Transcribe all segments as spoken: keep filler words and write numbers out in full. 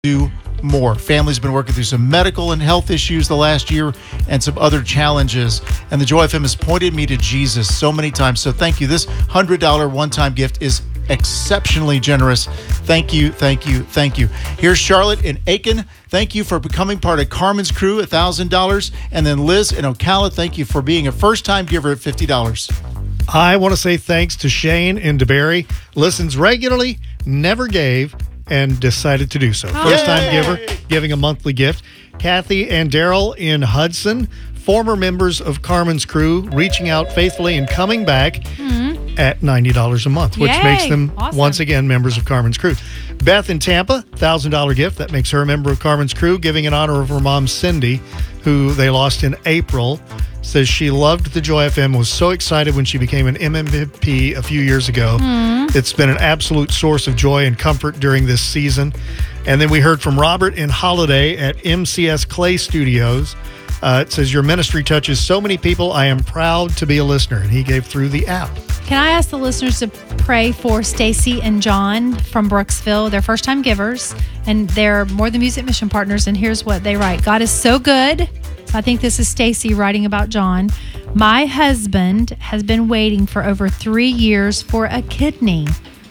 do more. Family's been working through some medical and health issues the last year and some other challenges. And the Joy F M has pointed me to Jesus so many times. So thank you. This one hundred dollars one-time gift is exceptionally generous. Thank you, thank you, thank you. Here's Charlotte in Aiken. Thank you for becoming part of Carmen's crew, one thousand dollars. And then Liz in Ocala, thank you for being a first-time giver at fifty dollars. I want to say thanks to Shane in DeBerry. Listens regularly, never gave, and decided to do so. Oh. First-time Yay! giver, giving a monthly gift. Kathy and Daryl in Hudson, former members of Carmen's crew, reaching out faithfully and coming back mm-hmm. at ninety dollars a month, which Yay! makes them, Awesome. once again, members of Carmen's crew. Beth in Tampa, one thousand dollars gift. That makes her a member of Carmen's crew, giving in honor of her mom, Cindy, who they lost in April. Says she loved the Joy F M, was so excited when she became an M V P a few years ago. Mm. It's been an absolute source of joy and comfort during this season. And then we heard from Robert in Holiday at M C S Clay Studios. Uh, it says, your ministry touches so many people. I am proud to be a listener. And he gave through the app. Can I ask the listeners to pray for Stacy and John from Brooksville? They're first-time givers, and they're More Than Music Mission partners. And here's what they write. God is so good. I think this is Stacy writing about John. My husband has been waiting for over three years for a kidney.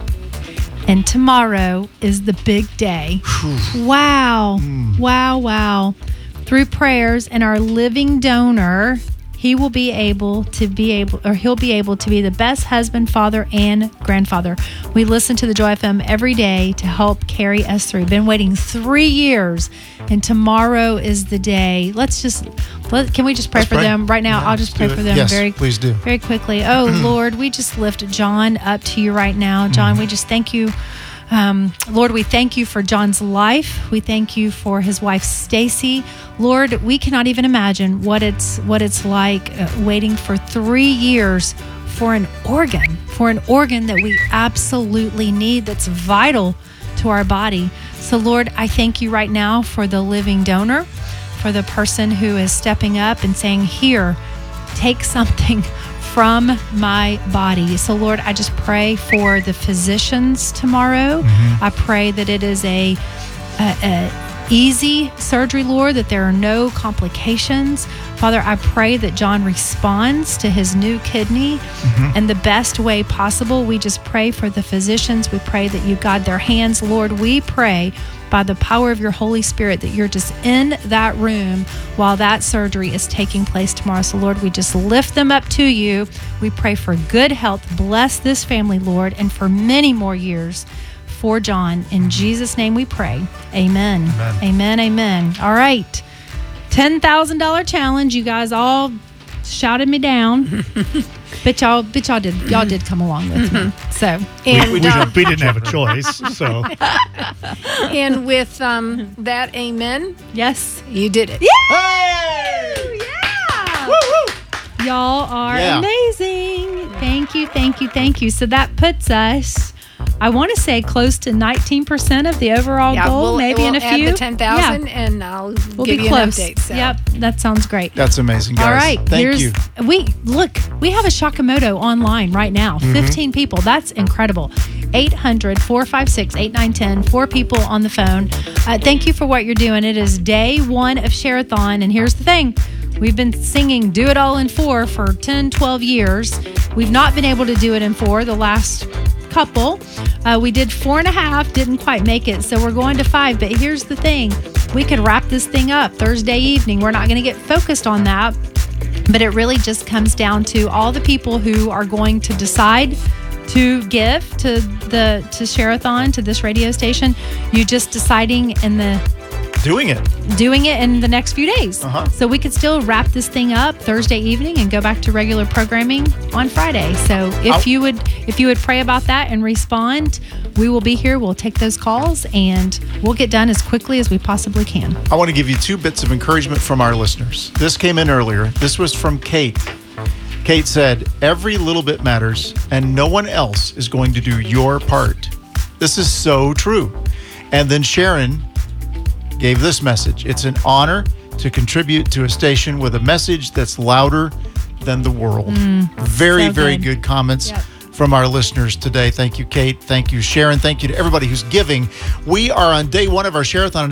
And tomorrow is the big day. Wow. Mm. Wow, wow. Through prayers and our living donor, he will be able to be able, or he'll be able to be the best husband, father, and grandfather. We listen to the Joy F M every day to help carry us through. Been waiting three years, and tomorrow is the day. Let's just, let, can we just pray Let's for pray. them right now? Yeah, I'll just pray do for it. them Yes, very, please do. very quickly. Oh, Lord, we just lift John up to you right now. John, we just thank you. Um, Lord, we thank you for John's life. We thank you for his wife, Stacy. Lord, we cannot even imagine what it's what it's like uh, waiting for three years for an organ, for an organ that we absolutely need, that's vital to our body. So, Lord, I thank you right now for the living donor, for the person who is stepping up and saying, here, take something from my body. So, Lord, I just pray for the physicians tomorrow. Mm-hmm. I pray that it is a, a, a easy surgery, Lord, that there are no complications. Father, I pray that John responds to his new kidney mm-hmm. in the best way possible. We just pray for the physicians. We pray that you guide their hands. Lord, we pray by the power of your Holy Spirit that you're just in that room while that surgery is taking place tomorrow. So, Lord, we just lift them up to you. We pray for good health. Bless this family, Lord, and for many more years for John. In Jesus' name we pray. Amen. Amen. Amen. Amen. All right. ten thousand dollars challenge. You guys all shouted me down. But y'all, but y'all did, y'all did come along with me. So, and we, we, uh, we didn't have a choice. So, and with um, that, amen. Yes, you did it. Yeah, hey! Yeah. Woo-hoo. Y'all are yeah. amazing. Thank you, thank you, thank you. So that puts us, I want to say, close to nineteen percent of the overall yeah, goal. We'll, maybe we'll in a add few. the ten thousand, yeah. and I'll we'll give be you close. an update. So. Yep, that sounds great. That's amazing, guys. All right, thank here's, you. We look, we have a Shakamoto online right now. Mm-hmm. fifteen people. That's incredible. eight hundred, four five six, eight nine one zero. Four people on the phone. Uh, thank you for what you're doing. It is day one of Share-a-thon, and here's the thing. We've been singing Do It All in Four for ten, twelve years. We've not been able to do it in four the last couple. Uh, we did four and a half, didn't quite make it, so we're going to five. But here's the thing. We could wrap this thing up Thursday evening. We're not going to get focused on that, but it really just comes down to all the people who are going to decide to give to the to Share-a-thon, to this radio station. You just deciding in the Doing it. Doing it in the next few days. Uh-huh. So we could still wrap this thing up Thursday evening and go back to regular programming on Friday. So if I'll, you would if you would pray about that and respond, we will be here. We'll take those calls and we'll get done as quickly as we possibly can. I want to give you two bits of encouragement from our listeners. This came in earlier. This was from Kate. Kate said, every little bit matters and no one else is going to do your part. This is so true. And then Sharon gave this message. It's an honor to contribute to a station with a message that's louder than the world. Mm, very, so very good, good comments. Yep. from our listeners today. Thank you, Kate. Thank you, Sharon. Thank you to everybody who's giving. We are on day one of our Share-a-thon.